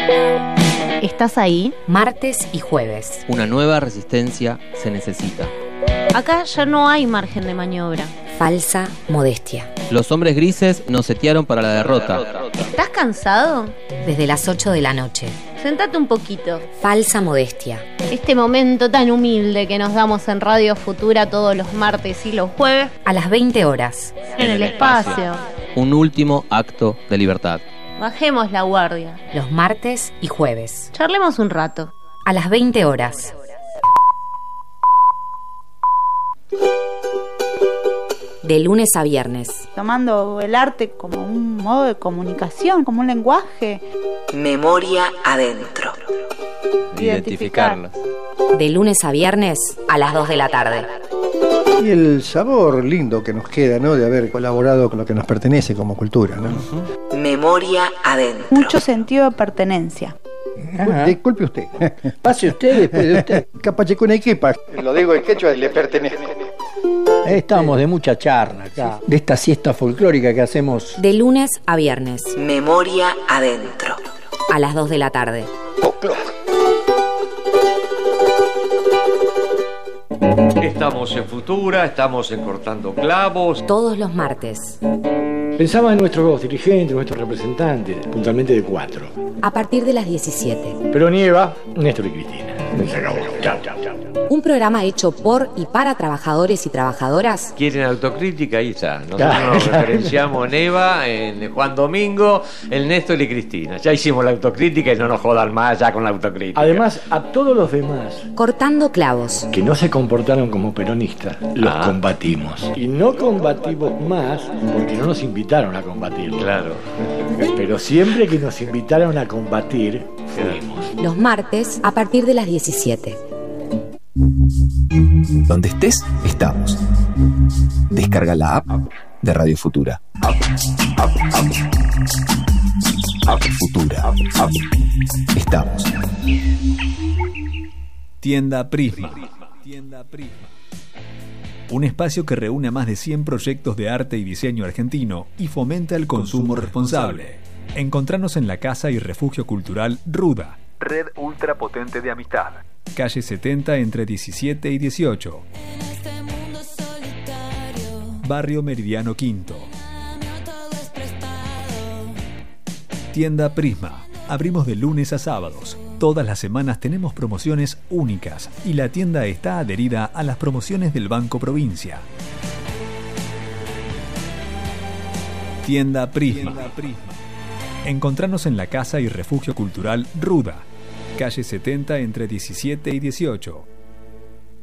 ¿Estás ahí? Martes y jueves. Una nueva resistencia se necesita. Acá ya no hay margen de maniobra. Falsa modestia. Los hombres grises nos setearon para la derrota. ¿Estás cansado? Desde las 8 de la noche. Sentate un poquito. Falsa modestia. Este momento tan humilde que nos damos en Radio Futura todos los martes y los jueves. A las 20 horas. En el espacio. Un último acto de libertad. Bajemos la guardia. Los martes y jueves. Charlemos un rato. A las 20 horas. De lunes a viernes. Tomando el arte como un modo de comunicación, como un lenguaje. Memoria adentro. Identificarlas. De lunes a viernes a las 2 de la tarde. Y el sabor lindo que nos queda, ¿no? De haber colaborado con lo que nos pertenece como cultura, ¿no? Memoria adentro. Mucho sentido de pertenencia. Disculpe usted. Pase usted después de usted. Capachecunequipa. Lo digo en quechua, le pertenece. Estamos de mucha charla acá, de esta siesta folclórica que hacemos. De lunes a viernes. Memoria adentro. A las 2 de la tarde. Estamos en Futura, estamos en Cortando Clavos. Todos los martes. Pensaba en nuestros dirigentes, nuestros representantes, puntualmente de 4. A partir de las 17. Pero nieva, Néstor y Cristina. Se acabó. Chau, chau, chau. Un programa hecho por y para trabajadores y trabajadoras. ¿Quieren autocrítica? Ahí está. Nosotros nos referenciamos en Eva, en Juan Domingo, el Néstor y Cristina. Ya hicimos la autocrítica y no nos jodan más ya con la autocrítica. Además, a todos los demás Cortando clavos. que no se comportaron como peronistas, los combatimos. Y no combatimos más porque no nos invitaron a combatir. Claro. Pero siempre que nos invitaron a combatir, fuimos. Los martes a partir de las 17. Donde estés, estamos. Descarga la app de Radio Futura. App Futura. Estamos. Tienda Prisma. Un espacio que reúne a más de 100 proyectos de arte y diseño argentino y fomenta el consumo responsable. Encontranos en la Casa y Refugio Cultural Ruda. Red ultra potente de amistad. Calle 70 entre 17 y 18. Barrio Meridiano Quinto. Tienda Prisma. Abrimos de lunes a sábados. Todas las semanas tenemos promociones únicas y la tienda está adherida a las promociones del Banco Provincia. Tienda Prisma. Encontranos en la Casa y Refugio Cultural Ruda. Calle 70 entre 17 y 18.